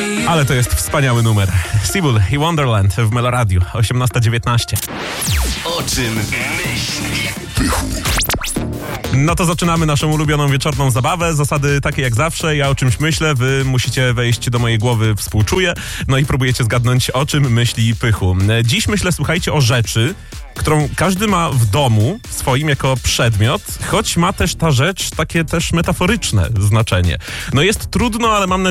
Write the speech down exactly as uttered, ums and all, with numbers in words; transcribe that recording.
Ale to jest wspaniały numer. Seabull i Wonderland w Meloradiu, osiemnasta dziewiętnaście. O czym myśli Pychu? No to zaczynamy naszą ulubioną wieczorną zabawę. Zasady takie jak zawsze. Ja o czymś myślę, wy musicie wejść do mojej głowy, współczuję. No i próbujecie zgadnąć, o czym myśli Pychu. Dziś myślę, słuchajcie, o rzeczy, którą każdy ma w domu swoim jako przedmiot, choć ma też ta rzecz takie też metaforyczne znaczenie. No jest trudno, ale mam nadzieję,